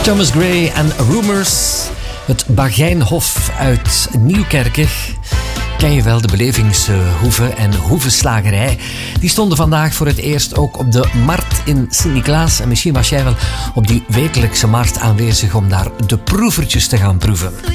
Thomas Gray en Rumors. Het Bagijnhof uit Nieuwkerken. Ken je wel, de belevingshoeve en hoevenslagerij. Die stonden vandaag voor het eerst ook op de markt in Sint-Niklaas. En misschien was jij wel op die wekelijkse markt aanwezig om daar de proevertjes te gaan proeven.